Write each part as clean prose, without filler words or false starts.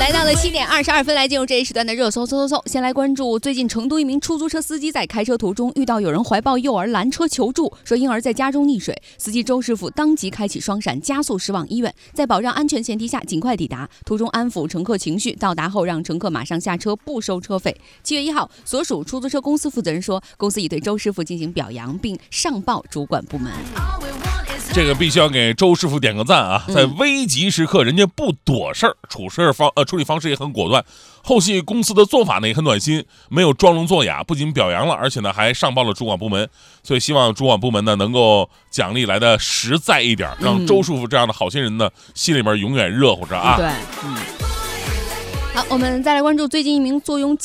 来到了7点22分，来进入这一时段的热搜。先来关注最近成都一名出租车司机在开车途中遇到有人怀抱幼儿拦车求助，说婴儿在家中溺水，司机周师傅当即开启双闪加速驶往医院，在保障安全前提下尽快抵达，途中安抚乘客情绪，到达后让乘客马上下车不收车费。7月1号，所属出租车公司负责人说，公司已对周师傅进行表扬，并上报主管部门。 这个必须要给周师傅点个赞啊！在危急时刻，人家不躲事儿，处理方式也很果断。后续公司的做法呢也很暖心，没有装聋作哑，不仅表扬了，而且呢还上报了主管部门。所以希望主管部门呢能够奖励来的实在一点，让周师傅这样的好心人呢心里面永远热乎着啊！ 对，好，我们再来关注最近一名坐拥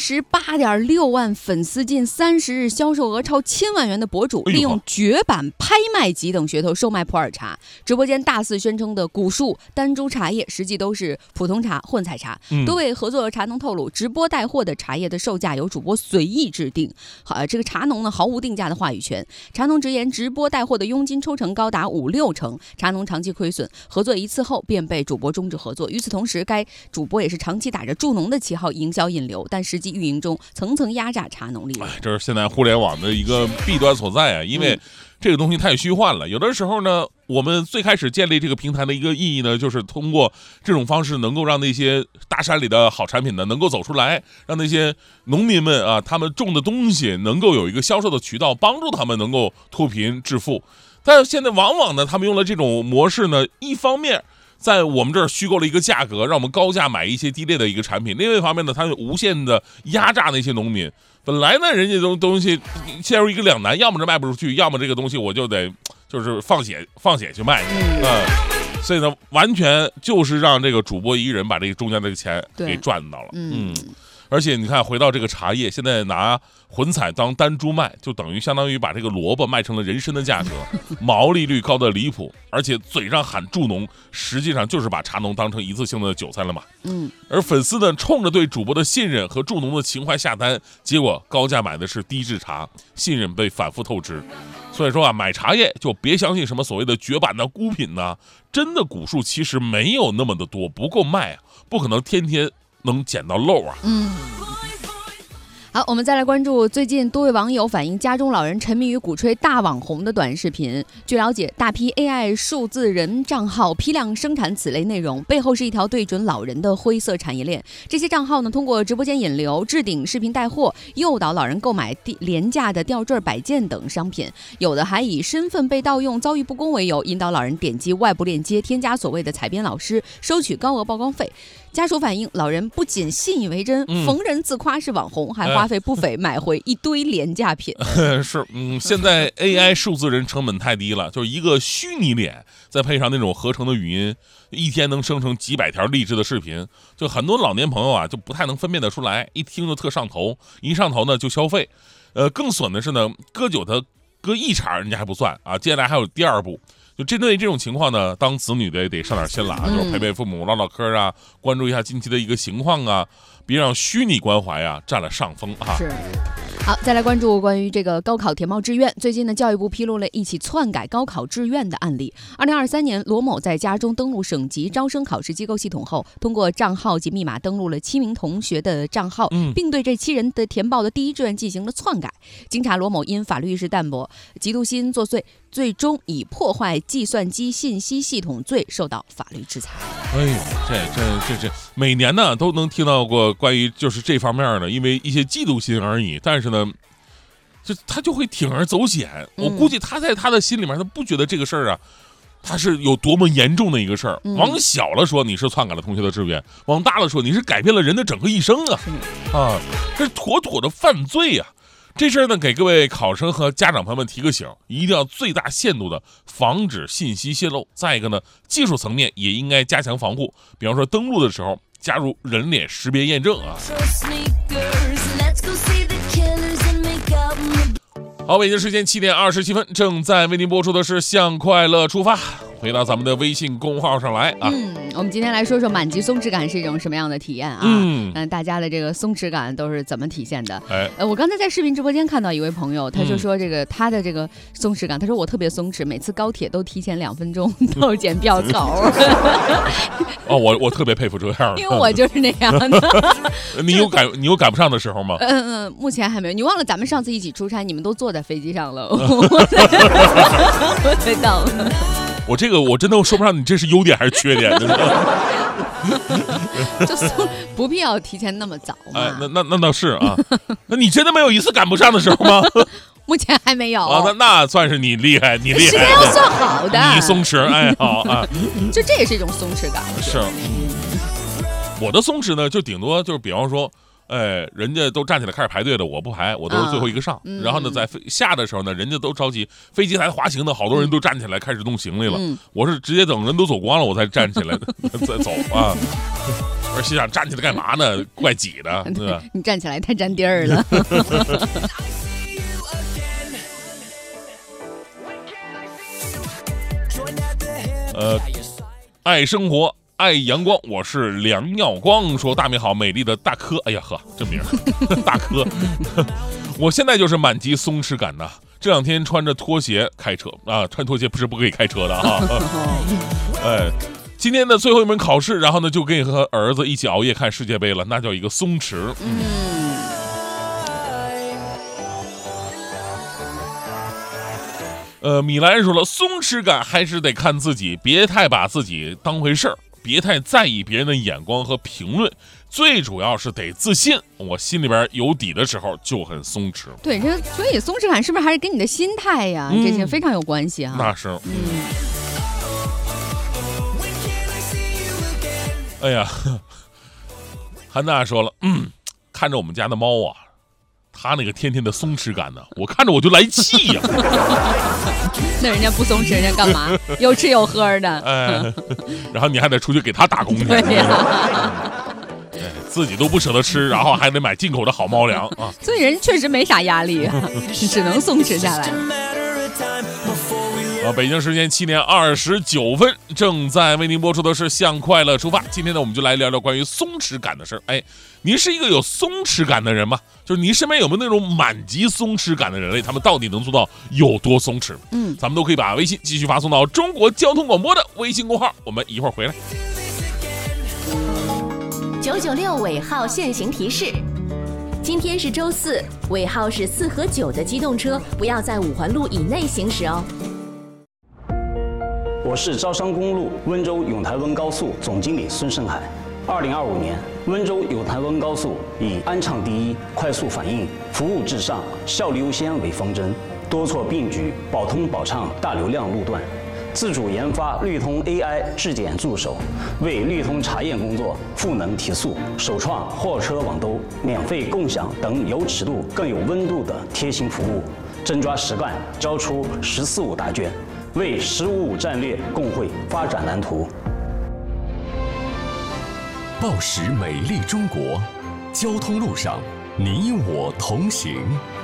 78.6万粉丝，近30日销售额超1000万元的博主，利用绝版、拍卖级等噱头售卖普洱茶。直播间大肆宣称的古树、丹珠茶叶，实际都是普通茶、混采茶。多位合作茶农透露，直播带货的茶叶的售价由主播随意制定。这个茶农呢毫无定价的话语权。茶农直言，直播带货的佣金抽成高达5-6成，茶农长期亏损，合作一次后便被主播终止合作。与此同时，该主播也是长期打着助农的旗号营销引流，但实际运营中层层压榨茶农利润。 这是现在互联网的一个弊端所在啊，因为这个东西太虚幻了。有的时候呢，我们最开始建立这个平台的一个意义呢，就是通过这种方式能够让那些大山里的好产品呢能够走出来，让那些农民们啊，他们种的东西能够有一个销售的渠道，帮助他们能够脱贫致富。但现在往往呢，他们用了这种模式呢，一方面在我们这儿虚构了一个价格，让我们高价买一些低劣的一个产品；另外一方面呢，它无限的压榨那些农民。本来呢，人家东西陷入一个两难，要么这卖不出去，要么这个东西我就得就是放血去卖所以呢，完全就是让这个主播一个人把这个中间这个钱给赚到了。而且你看，回到这个茶叶，现在拿混采当单株卖，就等于相当于把这个萝卜卖成了人参的价格，毛利率高的离谱，而且嘴上喊助农，实际上就是把茶农当成一次性的韭菜了嘛。而粉丝呢，冲着对主播的信任和助农的情怀下单，结果高价买的是低质茶，信任被反复透支。所以说啊，买茶叶就别相信什么所谓的绝版的孤品呢，真的古树其实没有那么的多，不够卖啊，不可能天天能捡到漏啊。 好，我们再来关注最近多位网友反映家中老人沉迷于鼓吹大网红的短视频。据了解，大批 AI 数字人账号批量生产此类内容，背后是一条对准老人的灰色产业链。这些账号呢，通过直播间引流、置顶视频带货，诱导老人购买廉价的吊坠、摆件等商品，有的还以身份被盗用、遭遇不公为由，引导老人点击外部链接，添加所谓的采编老师，收取高额曝光费。家属反映，老人不仅信以为真，逢人自夸是网红，还花费不菲买回一堆廉价品。 现在 AI 数字人成本太低了，就是一个虚拟脸，再配上那种合成的语音，一天能生成几百条励志的视频，就很多老年朋友啊就不太能分辨得出来，一听就特上头，一上头呢就消费。更损的是呢，割韭它割一茬人家还不算啊，接下来还有第二步。就针对这种情况呢，当子女的得上点心了啊，就是陪陪父母、唠唠嗑啊，关注一下近期的一个情况啊，别让虚拟关怀啊占了上风啊。 是。好，再来关注关于这个高考填报志愿。最近呢，教育部披露了一起篡改高考志愿的案例。2023年，罗某在家中登录省级招生考试机构系统后，通过账号及密码登录了7名同学的账号，并对这7人的填报的第一志愿进行了篡改。经查，罗某因法律意识淡薄、嫉妒心作祟，最终以破坏计算机信息系统罪受到法律制裁。 哎呦，这每年呢都能听到过关于就是这方面的，因为一些嫉妒心而已，但是呢，他就会铤而走险。我估计他在他的心里面，他不觉得这个事儿啊，他是有多么严重的一个事儿。往小了说，你是篡改了同学的志愿；往大了说，你是改变了人的整个一生啊！这是妥妥的犯罪啊！这事儿呢，给各位考生和家长朋友们提个醒，一定要最大限度的防止信息泄露。再一个呢，技术层面也应该加强防护，比方说登录的时候加入人脸识别验证啊。好，北京时间7点27分，正在为您播出的是向快乐出发。 回到咱们的微信公号上来啊。 我们今天来说说满级松弛感是一种什么样的体验啊？大家的这个松弛感都是怎么体现的？我刚才在视频直播间看到一位朋友，他就说他的这个松弛感，他说我特别松弛，每次高铁都提前2分钟到检票口。 我特别佩服这样的， 因为我就是那样的。 你有赶不上的时候吗？ 目前还没有。你忘了咱们上次一起出差，你们都坐在飞机上了，我才到了。 我真的说不上你这是优点还是缺点。 就不必要提前那么早嘛。 那倒是啊。那你真的没有一次赶不上的时候吗？ 目前还没有啊。那算是你厉害， 时间要算好的。 你松弛，好啊。 就这也是一种松弛感。 是。我的松弛呢，就顶多就是比方说。人家都站起来开始排队了，我不排，我都是最后一个上。然后呢，在下的时候呢，人家都着急，飞机还滑行呢，好多人都站起来开始弄行李了。我是直接等人都走光了，我才站起来再走啊。我心想站起来干嘛呢？怪挤的，对吧？ 你站起来太占地儿了。 爱生活。爱阳光，我是梁耀光。说大美好，美丽的大科，哎呀呵，这名大科。我现在就是满级松弛感呐。这2天穿着拖鞋开车啊，穿拖鞋不是不可以开车的啊。今天的最后一门考试，然后呢就可以和儿子一起熬夜看世界杯了，那叫一个松弛。米兰说了，松弛感还是得看自己，别太把自己当回事儿。别太在意别人的眼光和评论，最主要是得自信。我心里边有底的时候就很松弛。 对，所以松弛感是不是还是跟你的心态呀，这些非常有关系啊？ 那是。哎呀，韩娜说了，看着我们家的猫啊，它那个天天的松弛感呢，我看着我就来气呀。 那人家不松弛，人家干嘛？有吃有喝的。 然后你还得出去给他打工去。 对呀。 自己都不舍得吃，然后还得买进口的好猫粮啊。 所以人确实没啥压力啊，只能松弛下来。 北京时间7点29分，正在为您播出的是《向快乐出发》。今天呢，我们就来聊聊关于松弛感的事儿。您是一个有松弛感的人吗？就是您身边有没有那种满级松弛感的人类？他们到底能做到有多松弛？咱们都可以把微信继续发送到中国交通广播的微信公号。我们一会儿回来。 996尾号限行提示：今天是周4，尾号是4和9的机动车不要在5环路以内行驶哦。 我是招商公路温州永台温高速总经理孙胜海。2025年，温州永台温高速以安畅第一、快速反应、服务至上、效率优先为方针，多措并举，保通保畅大流量路段，自主研发绿通 AI 质检助手，为绿通查验工作赋能提速，首创货车网兜、免费共享等有尺度更有温度的贴心服务，真抓实干，交出“14-5”答卷，为“15-5”战略共绘发展蓝图。 报时美丽中国，交通路上你我同行。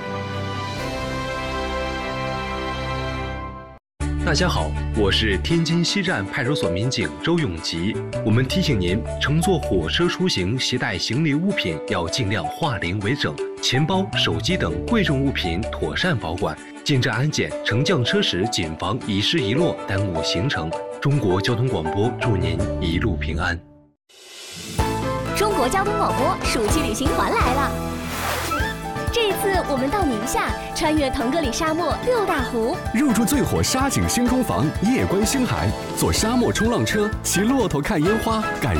大家好，我是天津西站派出所民警周永吉。我们提醒您，乘坐火车出行携带行李物品要尽量化零为整，钱包、手机等贵重物品妥善保管。进站安检、乘降车时谨防遗失遗落，耽误行程。中国交通广播祝您一路平安。 中国交通广播暑期旅行团来了。这一次我们到宁夏，穿越腾格里沙漠6大湖， 入住最火沙景星空房，夜观星海，坐沙漠冲浪车，骑骆驼看烟花，感